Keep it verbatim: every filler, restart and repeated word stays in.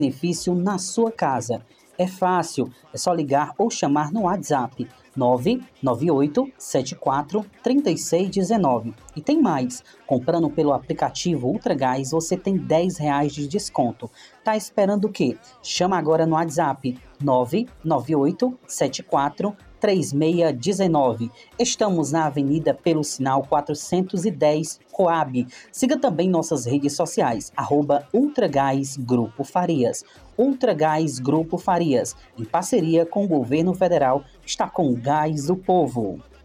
benefício na sua casa. É fácil, é só ligar ou chamar no WhatsApp nove nove oito sete quatro três seis um nove. E tem mais, comprando pelo aplicativo Ultragás você tem dez reais de desconto. Tá esperando o quê? Chama agora no WhatsApp nove nove oito sete quatro três seis um nove. Estamos na Avenida Pelo Sinal quatrocentos e dez, Coab. Siga também nossas redes sociais, arroba Ultragás Grupo Farias. Ultragás Grupo Farias, em parceria com o Governo Federal, está com o gás do povo.